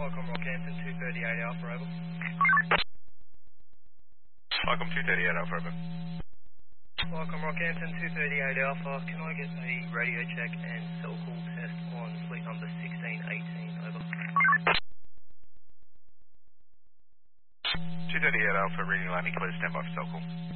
Welcome Rockhampton 238 Alpha, over. Welcome 238 Alpha, over. Welcome Rockhampton 238 Alpha. Can I get a radio check and cell call test on fleet number 1618, over. 238 Alpha, reading landing clear, stand by for cell call.